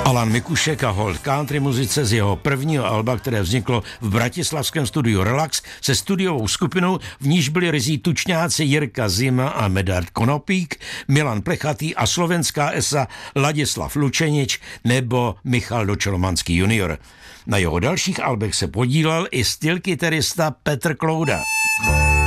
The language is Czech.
Alan Mikušek a hold country muzice z jeho prvního alba, které vzniklo v bratislavském studiu Relax se studiovou skupinou, v níž byli ryzí tučňáci Jirka Zima a Medard Konopík, Milan Plechatý a slovenská esa Ladislav Lučenič nebo Michal Dočelomanský junior. Na jeho dalších albech se podílel i stylkytarista Petr Klouda.